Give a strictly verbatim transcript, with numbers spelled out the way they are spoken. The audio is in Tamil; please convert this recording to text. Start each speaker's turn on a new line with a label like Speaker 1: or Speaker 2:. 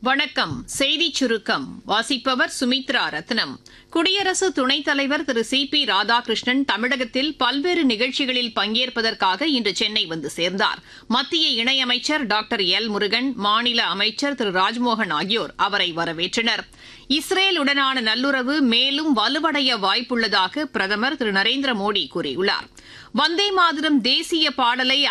Speaker 1: வணக்கம். செய்திச் சுருக்கம் வாசிப்பவர் சுமித்ரா ரத்னம். குடியரசு துணைத் தலைவர் திரு சி பி ராதாகிருஷ்ணன் தமிழகத்தில் பல்வேறு நிகழ்ச்சிகளில் பங்கேற்பதற்காக இன்று சென்னை வந்து சேர்ந்தார். மத்திய இணையமைச்சர் டாக்டர் எல் முருகன், மாநில அமைச்சர் திரு ராஜ்மோகன் ஆகியோர் அவரை வரவேற்றனர். இஸ்ரேலுடனான நல்லுறவு மேலும் வலுவடைய வாய்ப்புள்ளதாக பிரதமர் திரு நரேந்திர மோடி கூறியுள்ளார். வந்தே மாதரம் தேசிய பாடலை